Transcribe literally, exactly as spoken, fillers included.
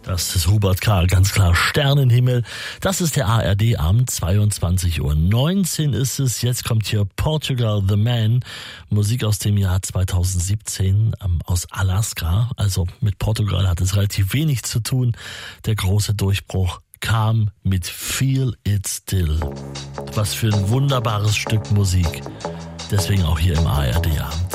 Das ist Hubert Karl, ganz klar Sternenhimmel. Das ist der A R D-Abend, zweiundzwanzig Uhr neunzehn ist es. Jetzt kommt hier Portugal the Man, Musik aus dem Jahr zweitausendsiebzehn, ähm, aus Alaska. Also mit Portugal hat es relativ wenig zu tun. Der große Durchbruch kam mit Feel It Still. Was für ein wunderbares Stück Musik. Deswegen auch hier im A R D-Abend.